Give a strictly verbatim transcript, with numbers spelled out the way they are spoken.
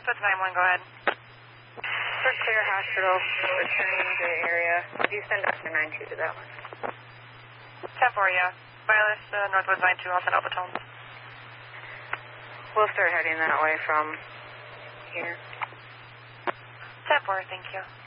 Northwest nine one, go ahead. For Clear Hospital, returning to the area. Do you send Doctor nine two to that one? ten four, yeah. Wireless, uh, Northwest nine two, I'll send Albertones. We'll start heading that way from here. ten four, thank you.